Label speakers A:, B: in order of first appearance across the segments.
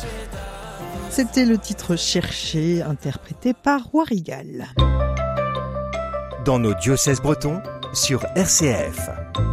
A: C'était le titre Chercher, interprété par Warigal.
B: Dans nos diocèses bretons, sur RCF.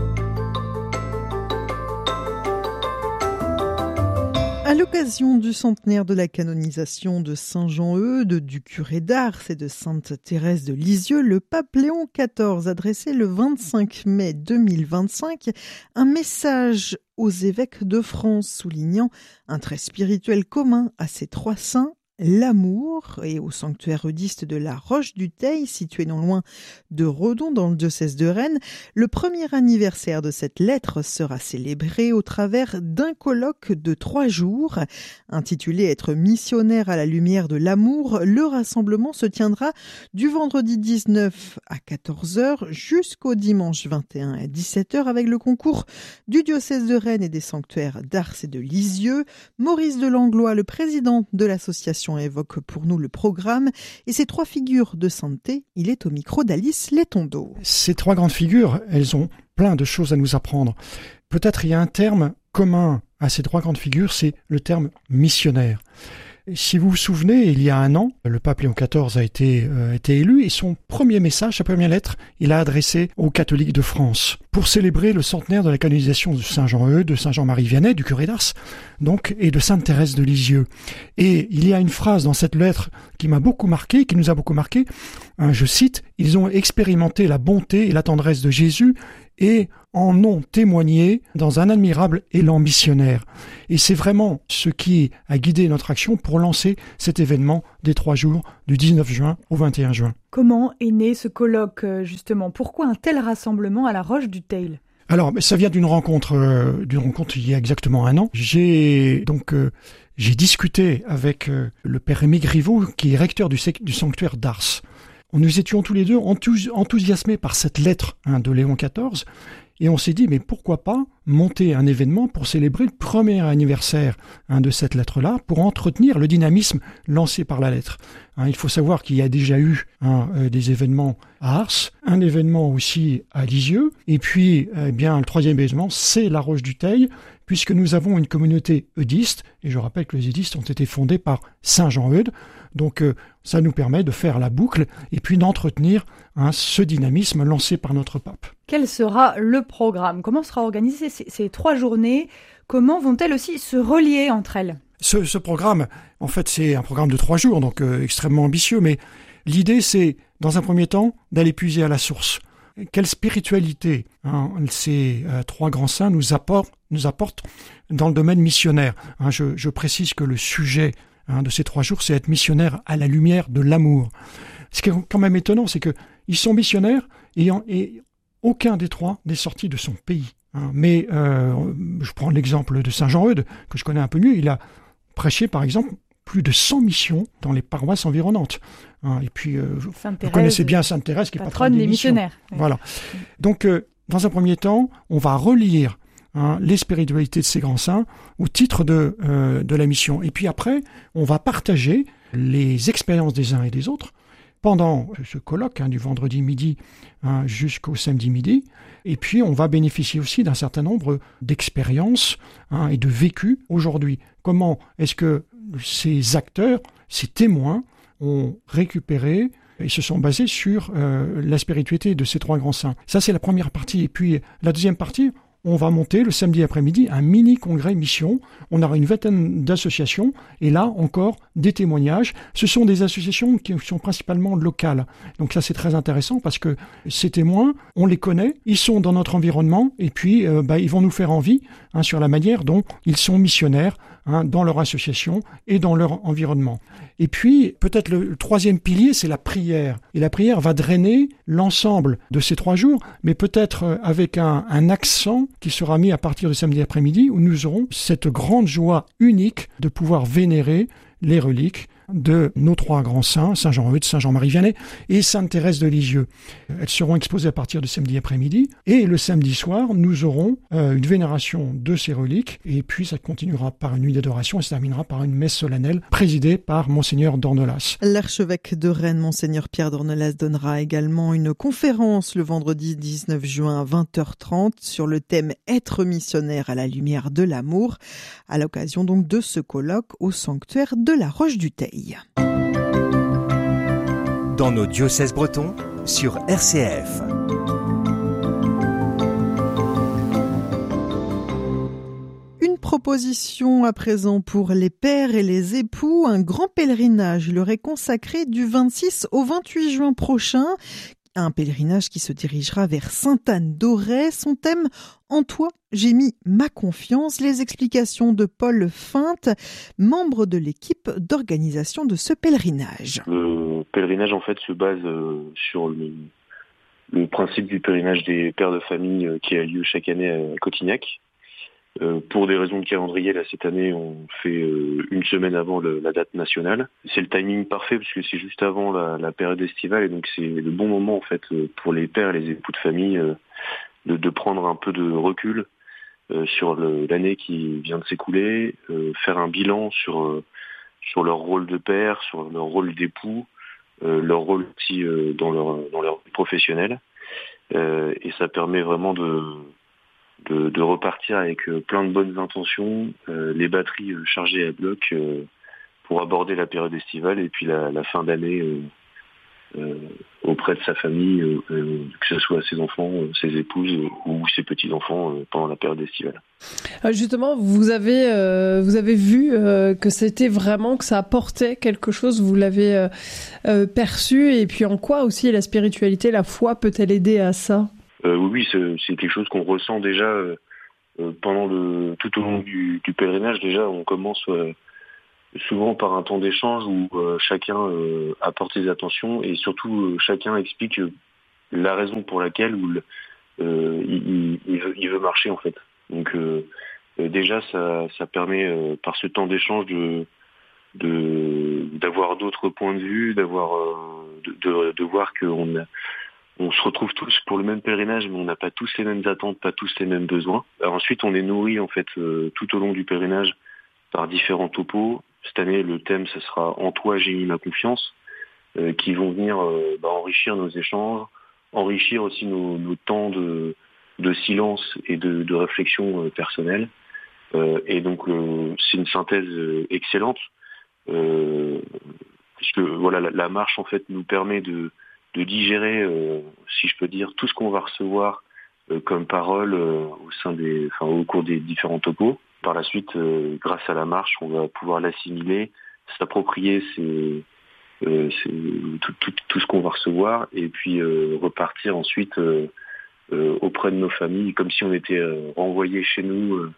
A: À l'occasion du centenaire de la canonisation de Saint Jean-Eudes, du curé d'Ars et de Sainte Thérèse de Lisieux, le pape Léon XIV a adressé le 25 mai 2025 un message aux évêques de France, soulignant un trait spirituel commun à ces trois saints, l'amour, et au sanctuaire eudiste de la Roche-du-Teil, situé non loin de Redon dans le diocèse de Rennes. Le premier anniversaire de cette lettre sera célébré au travers d'un colloque de 3 jours. Intitulé « Être missionnaire à la lumière de l'amour », le rassemblement se tiendra du vendredi 19 à 14h jusqu'au dimanche 21 à 17h avec le concours du diocèse de Rennes et des sanctuaires d'Ars et de Lisieux. Maurice Delanglois, le président de l'association, évoque pour nous le programme et ces 3 figures de sainteté. Il est au micro d'Alice Lettondo.
C: Ces 3 grandes figures, elles ont plein de choses à nous apprendre. Peut-être il y a un terme commun à ces 3 grandes figures, c'est le terme missionnaire. Si vous vous souvenez, il y a un an, le pape Léon XIV a été élu et son premier message, sa première lettre, il a adressé aux catholiques de France pour célébrer le centenaire de la canonisation de Saint Jean-Eudes, de Saint Jean-Marie Vianney, du curé d'Ars, donc, et de Sainte Thérèse de Lisieux. Et il y a une phrase dans cette lettre qui m'a beaucoup marqué, qui nous a beaucoup marqué. Je cite, « Ils ont expérimenté la bonté et la tendresse de Jésus et en ont témoigné dans un admirable élan missionnaire. » Et c'est vraiment ce qui a guidé notre action pour lancer cet événement des 3 jours du 19 juin au 21 juin.
D: Comment est né ce colloque, justement ? Pourquoi un tel rassemblement à la Roche-du-Teil ?
C: Alors, ça vient d'une rencontre il y a exactement un an. J'ai discuté avec le père Rémi Griveaux, qui est recteur du sanctuaire d'Ars. Nous étions tous les deux enthousiasmés par cette lettre de Léon XIV, et on s'est dit, mais pourquoi pas monter un événement pour célébrer le premier anniversaire de cette lettre-là, pour entretenir le dynamisme lancé par la lettre. Il faut savoir qu'il y a déjà eu des événements à Ars, un événement aussi à Lisieux, et puis le 3e événement, c'est la Roche-du-Teil, puisque nous avons une communauté eudiste, et je rappelle que les eudistes ont été fondés par Saint Jean-Eudes, donc ça nous permet de faire la boucle et puis d'entretenir ce dynamisme lancé par notre pape.
D: Quel sera le programme ? Comment sera organisé ces 3 journées ? Comment vont-elles aussi se relier entre elles ?
C: Ce programme, en fait, c'est un programme de 3 jours, donc extrêmement ambitieux, mais l'idée, c'est, dans un premier temps, d'aller puiser à la source. Quelle spiritualité ces 3 grands saints nous apportent dans le domaine missionnaire. Je précise que le sujet de ces 3 jours, c'est être missionnaire à la lumière de l'amour. Ce qui est quand même étonnant, c'est qu'ils sont missionnaires et aucun des 3 n'est sorti de son pays. Mais je prends l'exemple de Saint Jean-Eudes, que je connais un peu mieux. Il a prêché, par exemple, plus de 100 missions dans les paroisses environnantes. Et puis, vous connaissez bien Sainte Thérèse, qui est patronne des missionnaires. Voilà. Donc, dans un premier temps, on va relire les spiritualités de ces grands saints au titre de la mission. Et puis après, on va partager les expériences des uns et des autres pendant ce colloque du vendredi midi jusqu'au samedi midi. Et puis, on va bénéficier aussi d'un certain nombre d'expériences et de vécus aujourd'hui. Comment est-ce que ces acteurs, ces témoins ont récupéré et se sont basés sur la spiritualité de ces 3 grands saints. Ça, c'est la première partie. Et puis, la deuxième partie, on va monter le samedi après-midi un mini-congrès mission. On aura une 20aine d'associations et là encore des témoignages. Ce sont des associations qui sont principalement locales. Donc ça, c'est très intéressant parce que ces témoins, on les connaît, ils sont dans notre environnement et puis ils vont nous faire envie sur la manière dont ils sont missionnaires dans leur association et dans leur environnement. Et puis, peut-être le 3e pilier, c'est la prière. Et la prière va drainer l'ensemble de ces 3 jours, mais peut-être avec un accent qui sera mis à partir du samedi après-midi, où nous aurons cette grande joie unique de pouvoir vénérer les reliques de nos 3 grands saints, Saint Jean-Eudes, Saint Jean-Marie Vianney et Sainte Thérèse de Lisieux. Elles seront exposées à partir de samedi après-midi et le samedi soir, nous aurons une vénération de ces reliques et puis ça continuera par une nuit d'adoration et se terminera par une messe solennelle présidée par Monseigneur d'Ornelas.
A: L'archevêque de Rennes, Monseigneur Pierre d'Ornelas, donnera également une conférence le vendredi 19 juin à 20h30 sur le thème « Être missionnaire à la lumière de l'amour » à l'occasion donc de ce colloque au sanctuaire de la Roche-du-Teil.
B: Dans nos diocèses bretons sur RCF.
A: Une proposition à présent pour les pères et les époux. Un grand pèlerinage leur est consacré du 26 au 28 juin prochain. Un pèlerinage qui se dirigera vers Sainte-Anne-d'Auray. Son thème, en toi, j'ai mis ma confiance. Les explications de Paul Feinte, membre de l'équipe d'organisation de ce pèlerinage.
E: Le pèlerinage, en fait, se base sur le principe du pèlerinage des pères de famille qui a lieu chaque année à Cotignac. Pour des raisons de calendrier, là, cette année, on fait une semaine avant la date nationale. C'est le timing parfait parce que c'est juste avant la période estivale et donc c'est le bon moment, en fait, pour les pères et les époux de famille de prendre un peu de recul sur l'année qui vient de s'écouler, faire un bilan sur leur rôle de père, sur leur rôle d'époux, leur rôle aussi dans leur vie professionnelle. Et ça permet vraiment de repartir avec plein de bonnes intentions, les batteries chargées à bloc pour aborder la période estivale et puis la fin d'année auprès de sa famille, que ce soit ses enfants, ses épouses ou ses petits-enfants pendant la période estivale.
F: Justement, vous avez vu que c'était vraiment, que ça apportait quelque chose, vous l'avez perçu, et puis en quoi aussi la spiritualité, la foi peut-elle aider à ça ?
E: Oui, c'est quelque chose qu'on ressent déjà tout au long du pèlerinage. Déjà, on commence souvent par un temps d'échange où chacun apporte ses attentions et surtout chacun explique la raison pour laquelle il veut marcher, en fait. Donc déjà, ça permet par ce temps d'échange d'avoir d'autres points de vue, de voir qu'on se retrouve tous pour le même pèlerinage, mais on n'a pas tous les mêmes attentes, pas tous les mêmes besoins. Alors ensuite, on est nourri, en fait, tout au long du pèlerinage par différents topos. Cette année, le thème, ce sera « En toi, j'ai mis ma confiance », qui vont venir enrichir nos échanges, enrichir aussi nos temps de silence et de réflexion personnelle. Et donc, c'est une synthèse excellente, puisque voilà, la marche, en fait, nous permet de digérer, si je peux dire, tout ce qu'on va recevoir comme parole au cours des différents topos. Par la suite, grâce à la marche, on va pouvoir l'assimiler, s'approprier tout ce qu'on va recevoir et puis repartir ensuite auprès de nos familles, comme si on était renvoyé chez nous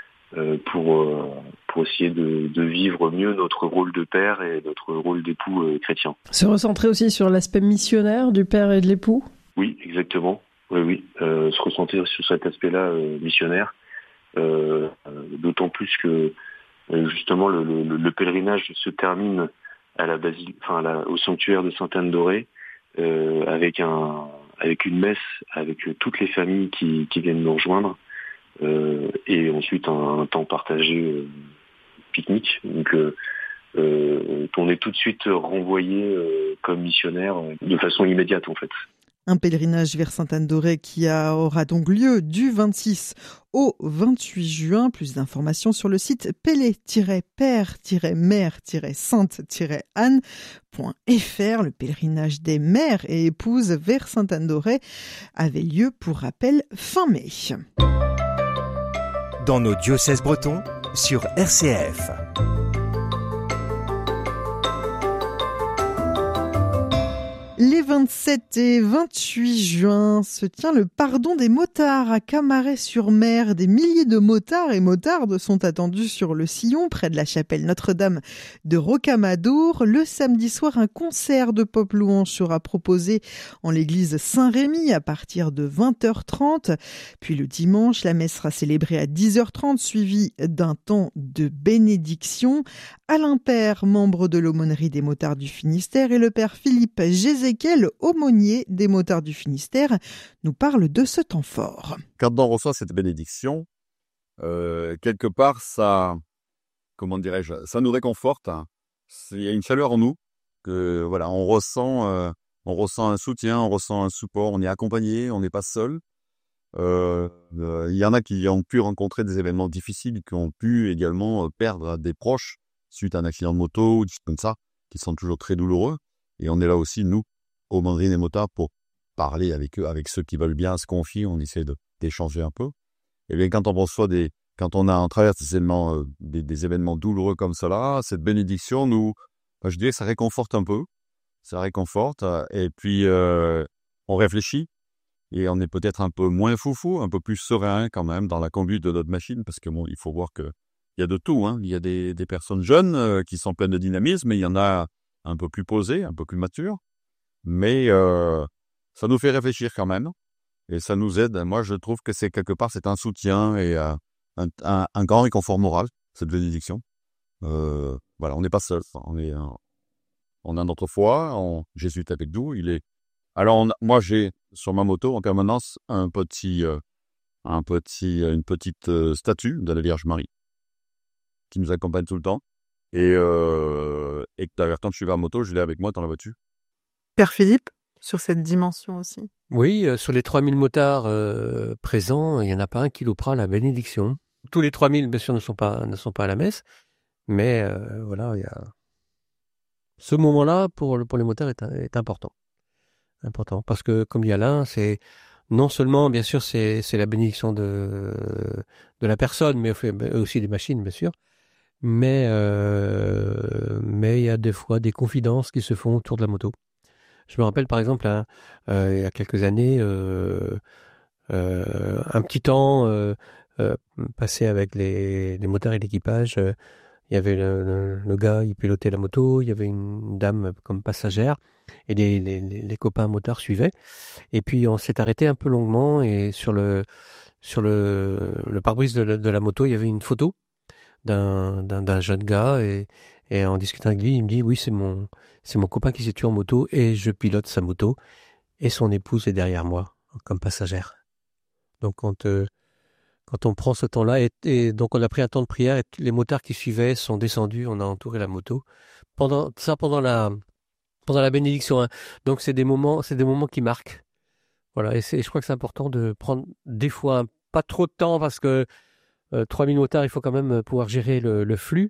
E: pour essayer de vivre mieux notre rôle de père et notre rôle d'époux chrétien.
F: Se recentrer aussi sur l'aspect missionnaire du père et de l'époux ? Oui,
E: exactement. Oui. Se recentrer sur cet aspect-là missionnaire. D'autant plus que justement le pèlerinage se termine à la au sanctuaire de Sainte-Anne-d'Auray avec une messe avec toutes les familles qui viennent nous rejoindre. Et ensuite un temps partagé pique-nique. Donc on est tout de suite renvoyé comme missionnaire de façon immédiate, en fait.
A: Un pèlerinage vers Sainte-Anne-d'Auray qui aura donc lieu du 26 au 28 juin. Plus d'informations sur le site pélé-père-mère-sainte-anne.fr. Le pèlerinage des mères et épouses vers Sainte-Anne-d'Auray avait lieu, pour rappel, fin mai.
B: Dans nos diocèses bretons sur RCF.
A: Les 27 et 28 juin se tient le pardon des motards à Camaret-sur-Mer. Des milliers de motards et motardes sont attendus sur le sillon, près de la chapelle Notre-Dame de Rocamadour. Le samedi soir, un concert de pop louange sera proposé en l'église Saint-Rémy à partir de 20h30. Puis le dimanche, la messe sera célébrée à 10h30, suivie d'un temps de bénédiction. Alain Père, membre de l'aumônerie des motards du Finistère, et le père Philippe Jézéchiel, aumônier des motards du Finistère, nous parle de ce temps fort.
G: Quand on reçoit cette bénédiction, quelque part, ça, comment dirais-je, ça nous réconforte. Hein. Il y a une chaleur en nous que voilà, on ressent un soutien, on ressent un support, on est accompagné, on n'est pas seul. Il y en a qui ont pu rencontrer des événements difficiles, qui ont pu également perdre des proches suite à un accident de moto ou des choses comme ça, qui sont toujours très douloureux. Et on est là aussi, nous, aumônerie des motards, pour parler avec eux, avec ceux qui veulent bien se confier. On essaie d'échanger un peu. Et bien, quand on reçoit quand on traverse des événements douloureux comme cela, cette bénédiction je dirais, ça réconforte un peu. Ça réconforte. Et puis, on réfléchit. Et on est peut-être un peu moins foufou, un peu plus serein quand même dans la conduite de notre machine, parce que il faut voir que il y a de tout. Hein. Il y a des personnes jeunes qui sont pleines de dynamisme, mais il y en a un peu plus posées, un peu plus matures. Mais ça nous fait réfléchir quand même, et ça nous aide. Moi, je trouve que c'est quelque part, c'est un soutien et un grand réconfort moral, cette bénédiction. Voilà, on n'est pas seul. On a notre foi, Jésus est avec nous. Alors, moi, j'ai sur ma moto en permanence une petite statue de la Vierge Marie qui nous accompagne tout le temps. Et d'ailleurs, quand je suis vers la moto, je l'ai avec moi dans la voiture.
A: Père Philippe, sur cette dimension aussi.
H: Oui, sur les 3000 motards présents, il n'y en a pas un qui loupera la bénédiction. Tous les 3000, bien sûr, ne sont pas à la messe, mais voilà, il y a... Ce moment-là, pour les motards, est important. Important, parce que, comme dit Alain, c'est non seulement, bien sûr, c'est la bénédiction de la personne, mais aussi des machines, bien sûr, mais il y a des fois des confidences qui se font autour de la moto. Je me rappelle, par exemple, il y a quelques années, un petit temps passé avec les motards et l'équipage. Il y avait le gars, il pilotait la moto, il y avait une dame comme passagère, et les copains motards suivaient. Et puis on s'est arrêté un peu longuement, et sur le pare-brise de la moto, il y avait une photo d'un jeune gars, et en discutant avec lui, il me dit oui, c'est mon copain qui s'est tué en moto, et je pilote sa moto, et son épouse est derrière moi comme passagère. Donc quand on prend ce temps-là, et donc on a pris un temps de prière, et les motards qui suivaient sont descendus, on a entouré la moto pendant la bénédiction. Hein. Donc c'est des moments qui marquent. Voilà, et je crois que c'est important de prendre des fois pas trop de temps, parce que 3000 motards, il faut quand même pouvoir gérer le flux.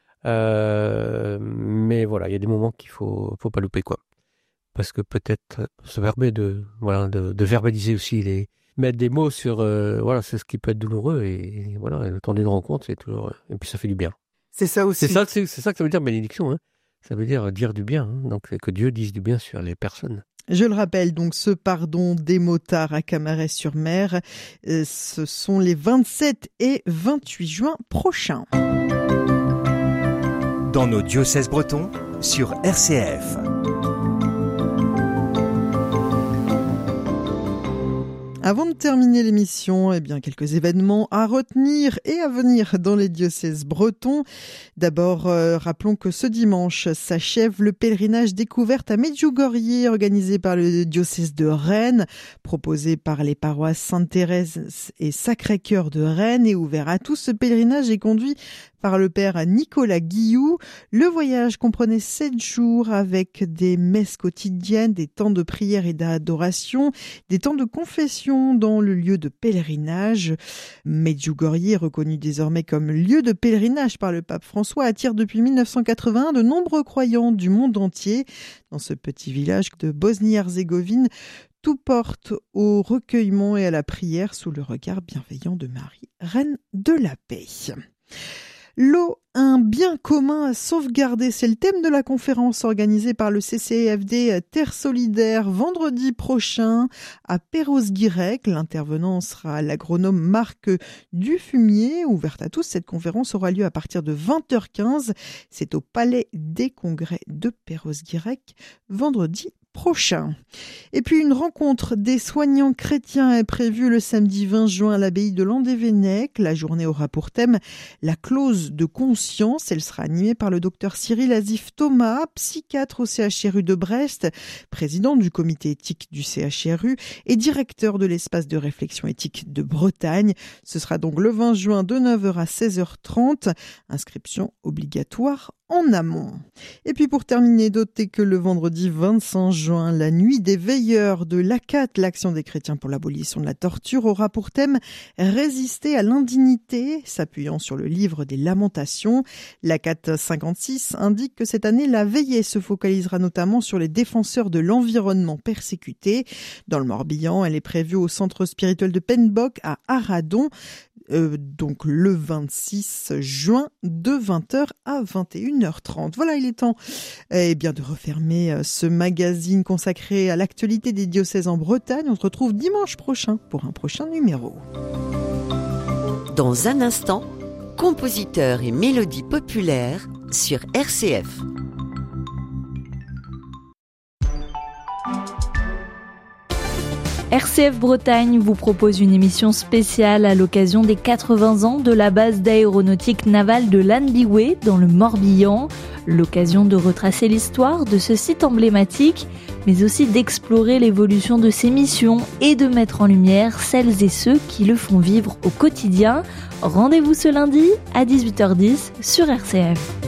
H: Mais voilà, il y a des moments qu'il faut pas louper, quoi. Parce que peut-être se permet de verbaliser aussi mettre des mots sur c'est ce qui peut être douloureux, et voilà, le temps d'une rencontre, c'est toujours, et puis ça fait du bien.
A: C'est ça aussi.
H: C'est ça que ça veut dire bénédiction, hein. Ça veut dire du bien, hein. Donc que Dieu dise du bien sur les personnes.
A: Je le rappelle, donc, ce pardon des motards à Camaret-sur-Mer, ce sont les 27 et 28 juin prochains.
B: Dans nos diocèses bretons, sur RCF.
A: Avant de terminer l'émission, quelques événements à retenir et à venir dans les diocèses bretons. D'abord, rappelons que ce dimanche s'achève le pèlerinage découverte à Medjugorje, organisé par le diocèse de Rennes, proposé par les paroisses Sainte-Thérèse et Sacré-Cœur de Rennes, et ouvert à tous. Ce pèlerinage est conduit par le père Nicolas Guillou. Le voyage comprenait 7 jours avec des messes quotidiennes, des temps de prière et d'adoration, des temps de confession dans le lieu de pèlerinage. Medjugorje, reconnu désormais comme lieu de pèlerinage par le pape François, attire depuis 1981 de nombreux croyants du monde entier. Dans ce petit village de Bosnie-Herzégovine, tout porte au recueillement et à la prière sous le regard bienveillant de Marie, reine de la paix. L'eau, un bien commun à sauvegarder, c'est le thème de la conférence organisée par le CCFD Terre Solidaire vendredi prochain à Perros-Guirec. L'intervenant sera l'agronome Marc Dufumier. Ouverte à tous, cette conférence aura lieu à partir de 20h15. C'est au Palais des Congrès de Perros-Guirec vendredi prochain. Et puis une rencontre des soignants chrétiens est prévue le samedi 20 juin à l'abbaye de Landévennec. La journée aura pour thème la clause de conscience. Elle sera animée par le docteur Cyril Azif-Thomas, psychiatre au CHRU de Brest, président du comité éthique du CHRU et directeur de l'espace de réflexion éthique de Bretagne. Ce sera donc le 20 juin de 9h à 16h30. Inscription obligatoire en amont. Et puis pour terminer, notez que le vendredi 25 juin, la nuit des veilleurs de l'ACAT, l'Action des chrétiens pour l'abolition de la torture, aura pour thème résister à l'indignité, s'appuyant sur le livre des Lamentations. L'ACAT 56 indique que cette année, la veillée se focalisera notamment sur les défenseurs de l'environnement persécutés. Dans le Morbihan, elle est prévue au centre spirituel de Penbock à Arradon. Donc le 26 juin de 20h à 21h30. Voilà, il est temps de refermer ce magazine consacré à l'actualité des diocèses en Bretagne. On se retrouve dimanche prochain pour un prochain numéro.
I: Dans un instant, compositeurs et mélodies populaires sur RCF.
J: RCF Bretagne vous propose une émission spéciale à l'occasion des 80 ans de la base d'aéronautique navale de Landiwé dans le Morbihan. L'occasion de retracer l'histoire de ce site emblématique, mais aussi d'explorer l'évolution de ses missions et de mettre en lumière celles et ceux qui le font vivre au quotidien. Rendez-vous ce lundi à 18h10 sur RCF.